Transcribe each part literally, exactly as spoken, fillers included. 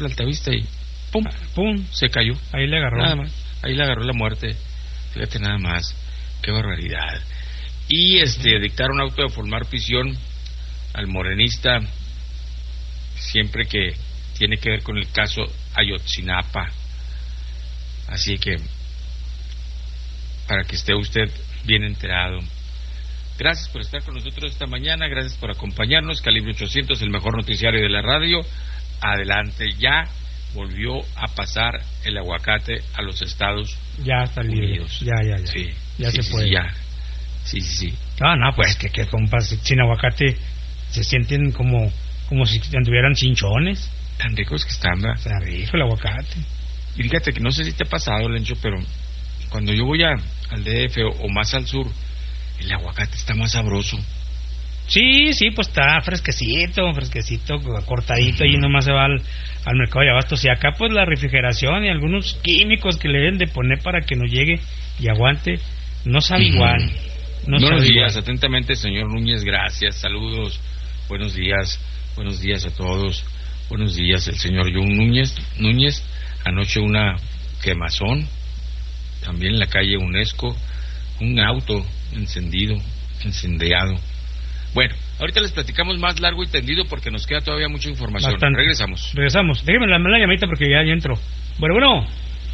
la Altavista y pum, pum, se cayó. Ahí le agarró. Nada más, ahí le agarró la muerte. Fíjate nada más, qué barbaridad. Y este, dictaron auto de formar prisión al morenista, siempre que tiene que ver con el caso Ayotzinapa. Así que, para que esté usted bien enterado. Gracias por estar con nosotros esta mañana, gracias por acompañarnos. Calibre ochocientos, el mejor noticiario de la radio. Adelante, ya volvió a pasar el aguacate a los Estados ya está Unidos. Ya, ya, ya. Sí, ya sí, se sí, puede. Ya. Sí, sí, sí. Ah, no, pues que, que compas sin aguacate se sienten como como si anduvieran cinchones. Tan ricos que están, ¿verdad? Está rico el aguacate. Y fíjate que no sé si te ha pasado, Lencho, pero cuando yo voy a, al D F o, o más al sur, el aguacate está más sabroso. Sí, sí, pues está fresquecito, fresquecito, cortadito, y nomás se va al, al mercado de abastos. Y acá pues la refrigeración y algunos químicos que le deben de poner para que no llegue y aguante, no sabe Mm. igual. No Buenos sabe días, igual. atentamente, señor Núñez, gracias, saludos, buenos días, buenos días a todos, buenos días, el señor John Núñez, Núñez, anoche una quemazón, también en la calle UNESCO, un auto encendido, incendiado. Bueno, ahorita les platicamos más largo y tendido porque nos queda todavía mucha información. Bastante. Regresamos. Regresamos. Déjenme la, la llamadita porque ya, ya entró. Bueno, bueno.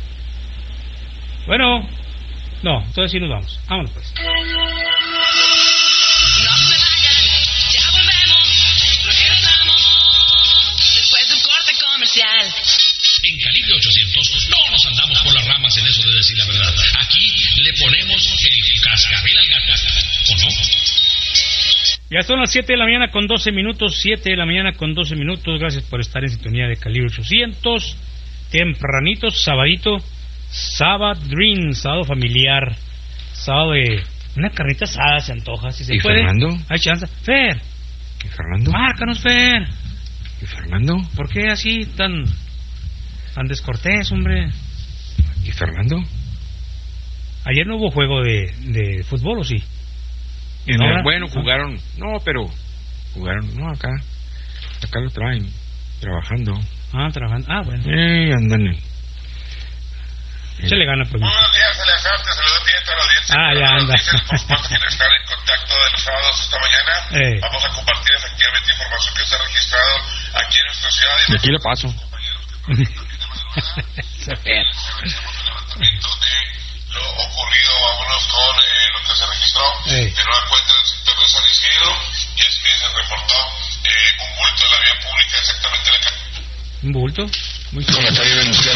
Bueno. No, entonces sí nos vamos. Vámonos pues. No se vayan, ya volvemos, regresamos después de un corte comercial. En Calibre ochocientos no nos andamos por las ramas en eso de decir la verdad. Aquí le ponemos el cascabel al gato, ¿o no? Ya son las siete de la mañana con doce minutos, siete de la mañana con doce minutos. Gracias por estar en sintonía de Calibre ochocientos. Tempranito, sabadito, sábado dream, sábado familiar, sábado de una carnita asada se antoja, si se ¿Y puede. Fernando? Hay chance. Fer, ¿Y Fernando? márcanos, Fer. ¿Y Fernando? ¿Por qué así tan, tan descortés, hombre? ¿Y Fernando? Ayer no hubo juego de, de fútbol, ¿o sí? En ¿No? el, bueno, jugaron, no, pero jugaron, no, acá, acá lo traen, trabajando. Ah, trabajando. Ah, bueno. Eh, andan. Se le gana, pues. Buenos días, Eleazar, te saludo bien a la audiencia. Ah, ya anda. Noticias, por supuesto, quiero estar en contacto de los sábados esta mañana. Eh. Vamos a compartir efectivamente información que se ha registrado aquí en nuestra ciudad. Y aquí le paso. Compañeros que participan aquí de madrugada. Se ve. Realizamos el levantamiento de lo ocurrido, vámonos con eh, lo que se registró Eh. de nueva cuenta en el sector de San Isidro, y es que se reportó eh, un bulto en la vía pública exactamente en la calle. ¿Un bulto? Muy con la calle Venustiano